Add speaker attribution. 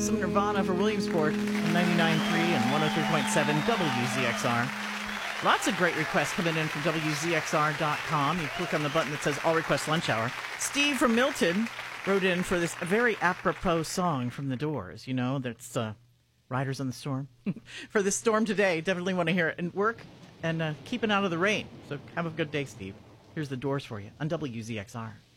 Speaker 1: Some Nirvana for Williamsport on 99.3 and 103.7 WZXR. Lots of great requests coming in from WZXR.com. You click on the button that says All Request Lunch Hour. Steve from Milton wrote in for this very apropos song from The Doors. You know, that's Riders on the Storm. For this storm today, definitely want to hear it and work and keeping out of the rain. So have a good day, Steve. Here's The Doors for you on WZXR.